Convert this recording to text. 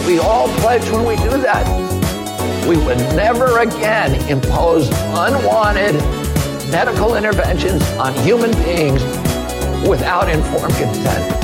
we all pledge when we do that, we would never again impose unwanted medical interventions on human beings without informed consent.